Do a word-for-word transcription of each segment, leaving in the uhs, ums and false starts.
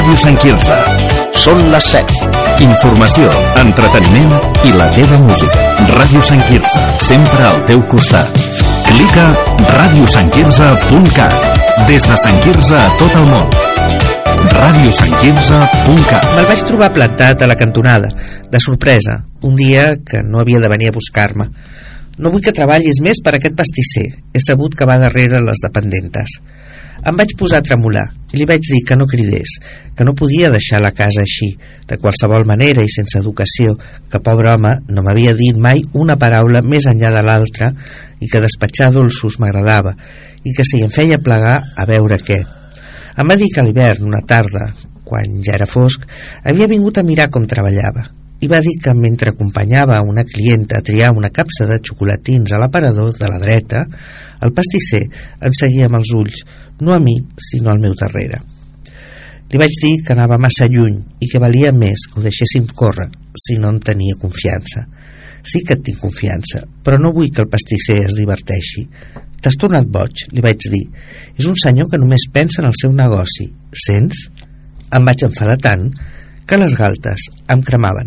Ràdio Sant Quirze. Són les set. Informació, entreteniment i la teva música. Ràdio Sant Quirze, sempre al teu costat. Clica ràdio sant quirze punt cat. Des de Sant Quirze a tot el món. ràdio sant quirze punt cat. Me'l vaig trobar plantat a la cantonada, de sorpresa, un dia que no havia de venir a buscar-me. No vull que treballis més per aquest pastisser. He sabut que va darrere les dependentes. Em vaig posar a tremolar i li vaig dir que no cridés, que no podia deixar la casa així, de qualsevol manera i sense educació, que pobre home no m'havia dit mai una paraula més enllà de l'altra i que despatxar dolços m'agradava i que si em feia plegar a veure què. Em va dir que a l'hivern, una tarda, quan ja era fosc, havia vingut a mirar com treballava i va dir que mentre acompanyava una clienta a triar una capsa de xocolatins a l'aparador de la dreta, el pastisser em seguia amb els ulls, no a mi, sinó al meu darrere. Li vaig dir que anava massa lluny i que valia més que ho deixéssim córrer si no en tenia confiança. Sí que et tinc confiança, però no vull que el pastisser es diverteixi. T'has tornat boig, li vaig dir. És un senyor que només pensa en el seu negoci. Sents? Em vaig enfadar tant que les galtes em cremaven.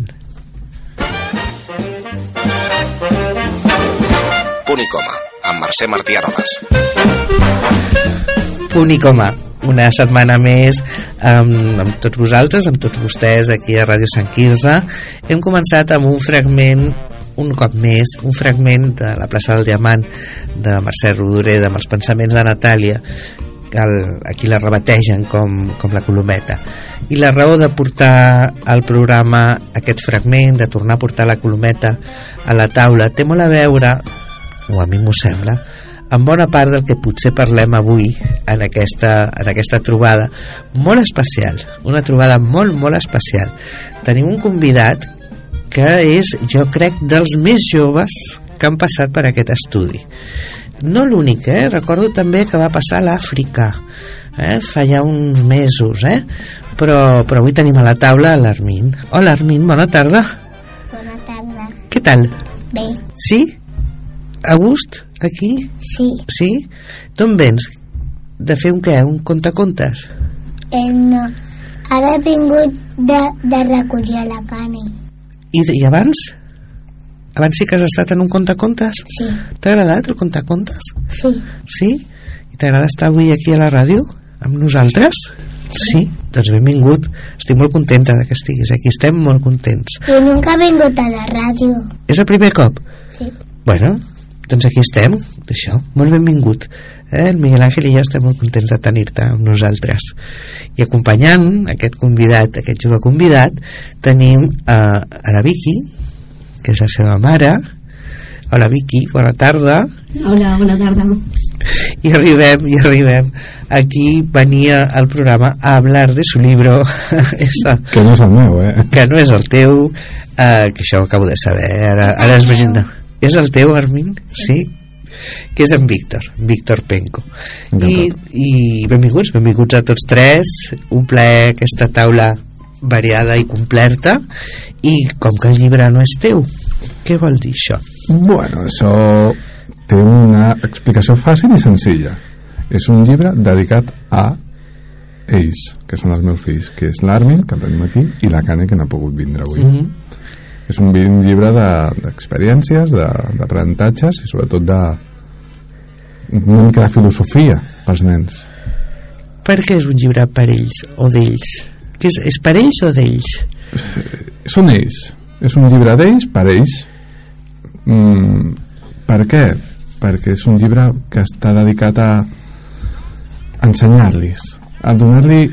Punt i coma, amb Mercè Martí Aroles. Punt i coma, una setmana més amb, amb tots vosaltres, amb tots vostès aquí a Ràdio Sant Quirze. Hem començat amb un fragment, un cop més, un fragment de la plaça del Diamant de Mercè Rodoreda, amb els pensaments de Natàlia, el, aquí la rebategen com, com la Colometa. I la raó de portar al programa aquest fragment, de tornar a portar la Colometa a la taula, té molt a veure, o a mi m'ho sembla, en bona part del que potser parlem avui en aquesta, en aquesta trobada molt especial, una trobada molt, molt especial. Tenim un convidat que és, jo crec, dels més joves que han passat per aquest estudi. No l'únic, eh? Recordo també que va passar a l'Àfrica, eh? Fa ja uns mesos, eh? Però, però avui tenim a la taula l'Armin. Hola, Armin, bona tarda. Bona tarda. Què tal? Bé. Sí? A gust, aquí? Sí. Sí? D'on vens? De fer un què? Un contacontes? Eh, no. Ara he vingut de, de recollir la cani. I, I abans? Abans sí que has estat en un contacontes? Sí. T'ha agradat el contacontes? Sí. Sí? I t'agrada estar avui aquí a la ràdio? Amb nosaltres? Sí? Doncs benvingut. Estic molt contenta de que estiguis aquí. Estem molt contents. Jo nunca he vingut a la ràdio. És el primer cop? Sí. Bueno, doncs aquí estem, això, molt benvingut. Eh? El Miguel Ángel i jo estem molt contents de tenir-te amb nosaltres. I acompanyant aquest convidat, aquest jove convidat, tenim eh, a la Vicky, que és la seva mare. Hola Vicky, bona tarda. Hola, bona tarda. I arribem, i arribem. Aquí venia al programa a hablar de su libro. Esa, que no és el meu, eh? Que no és el teu, eh, que això ho acabo de saber. Ara, ara és veritat. És el teu, Armin? Sí? Que és en Víctor, Víctor Penco. I, I benvinguts, benvinguts a tots tres. Un plaer aquesta taula variada i completa. I com que el llibre no és teu, què vol dir això? Bueno, això té una explicació fàcil i senzilla. És un llibre dedicat a ells, que són els meus fills, que és l'Armin, que el tenim aquí, i la Cane, que no ha pogut vindre avui. Mm-hmm. És un llibre d'experiències, de, d'aprenentatges i sobretot de una mica de filosofia pels nens. Per què és un llibre per ells o d'ells? Que és, és per ells o d'ells? Són ells. És un llibre d'ells, per ells. Mm, per què? Perquè és un llibre que està dedicat a ensenyar-los, a donar-li